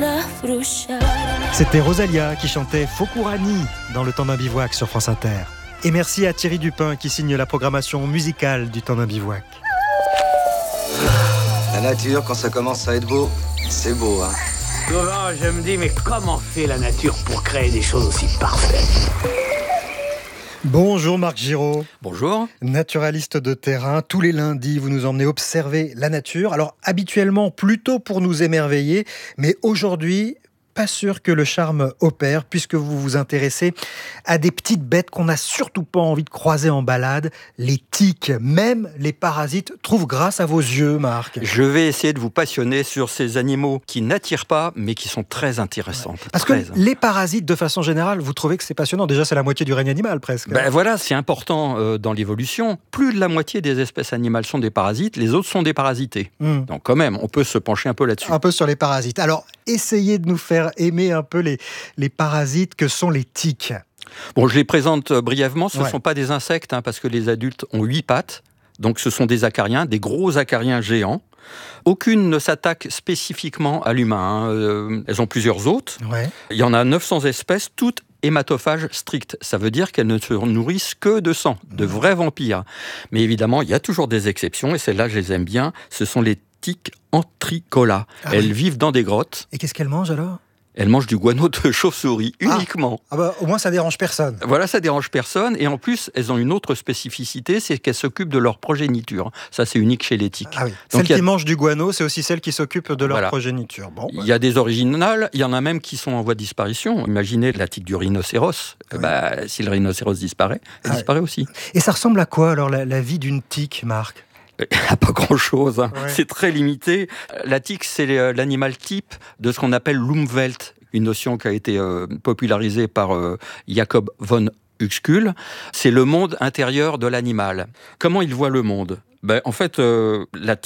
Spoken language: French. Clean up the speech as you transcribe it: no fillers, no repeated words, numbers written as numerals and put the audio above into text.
C'était Rosalia qui chantait Fokurani dans le temps d'un bivouac sur France Inter. Et merci à Thierry Dupin qui signe la programmation musicale du temps d'un bivouac. La nature, quand ça commence à être beau, c'est beau, hein. Souvent, je me dis, mais comment fait la nature pour créer des choses aussi parfaites ? Bonjour Marc Giraud. Bonjour. Naturaliste de terrain, tous les lundis, vous nous emmenez observer la nature. Alors, habituellement, plutôt pour nous émerveiller, mais aujourd'hui, pas sûr que le charme opère, puisque vous vous intéressez à des petites bêtes qu'on n'a surtout pas envie de croiser en balade, les tiques. Même les parasites trouvent grâce à vos yeux, Marc. Je vais essayer de vous passionner sur ces animaux qui n'attirent pas, mais qui sont très intéressants. Ouais. Parce que les parasites, de façon générale, vous trouvez que c'est passionnant. Déjà, c'est la moitié du règne animal, presque. Voilà, c'est important dans l'évolution. Plus de la moitié des espèces animales sont des parasites, les autres sont déparasités. Donc quand même, on peut se pencher un peu là-dessus. Un peu sur les parasites. Alors, essayez de nous faire aimer un peu les parasites que sont les tiques. Bon, je les présente brièvement. Ce ne sont pas des insectes, parce que les adultes ont 8 pattes. Donc ce sont des acariens, des gros acariens géants. Aucune ne s'attaque spécifiquement à l'humain. Elles ont plusieurs hôtes. Ouais. Il y en a 900 espèces, toutes hématophages stricts. Ça veut dire qu'elles ne se nourrissent que de sang, de vrais vampires. Mais évidemment, il y a toujours des exceptions, et celles-là, je les aime bien. Ce sont les tiques Entricola. Elles vivent dans des grottes. Et qu'est-ce qu'elles mangent alors ? Elles mangent du guano de chauve-souris, uniquement. Au moins, ça dérange personne. Voilà, ça dérange personne. Et en plus, elles ont une autre spécificité, c'est qu'elles s'occupent de leur progéniture. Ça, c'est unique chez les tiques. Ah oui. Donc, celles qui mangent du guano, c'est aussi celles qui s'occupent de leur progéniture. Bon, il y a des originales, il y en a même qui sont en voie de disparition. Imaginez la tique du rhinocéros. Si le rhinocéros disparaît, elle disparaît aussi. Et ça ressemble à quoi, alors, la vie d'une tique, Marc ? Pas grand-chose, C'est très limité. La tique, c'est l'animal type de ce qu'on appelle l'Umwelt, une notion qui a été popularisée par Jacob von Uexküll. C'est le monde intérieur de l'animal. Comment il voit le monde ? En fait, la